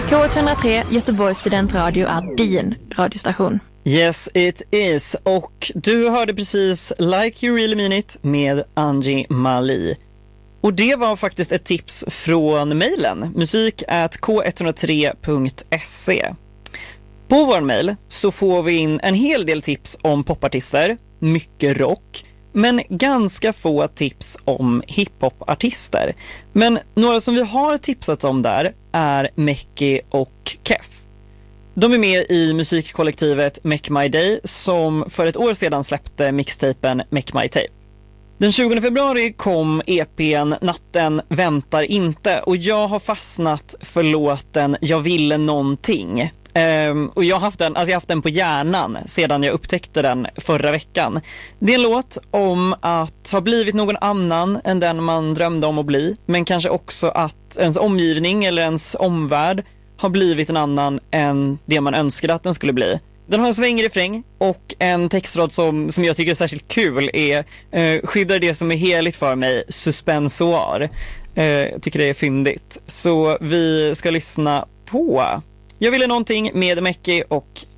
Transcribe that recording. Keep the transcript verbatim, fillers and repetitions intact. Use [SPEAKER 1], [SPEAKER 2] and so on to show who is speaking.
[SPEAKER 1] K ett noll tre Göteborgs studentradio är din radiostation.
[SPEAKER 2] Yes it is. Och du hörde precis Like You Really Mean It med Angie Mali. Och det var faktiskt ett tips från mejlen musik at k ett noll tre punkt se. På vår mejl så får vi in en hel del tips om popartister, mycket rock, men ganska få tips om hiphopartister. Men några som vi har tipsat om där är Mekki och Kef. De är med i musikkollektivet Make My Day som för ett år sedan släppte mixtapen Make My Tape. Den tjugonde februari kom E P:n Natten väntar inte och jag har fastnat för låten Jag ville någonting. Um, och jag har haft den, alltså jag har haft den på hjärnan sedan jag upptäckte den förra veckan. Det är en låt om att ha blivit någon annan än den man drömde om att bli, men kanske också att ens omgivning eller ens omvärld har blivit en annan än det man önskade att den skulle bli. Den har en svängig refräng och en textrad som, som jag tycker är särskilt kul är uh, skyddar det som är heligt för mig, suspensoar. Uh, jag tycker det är fyndigt. Så vi ska lyssna på Jag ville någonting med Mekki och